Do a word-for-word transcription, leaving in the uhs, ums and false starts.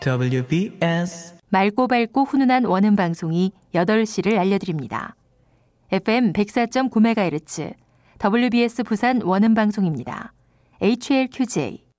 더블유비에스 맑고 밝고 훈훈한 원음 방송이 여덟 시를 알려드립니다. 에프엠 백사 점 구 메가헤르츠 더블유비에스 부산 원음 방송입니다. 에이치엘큐제이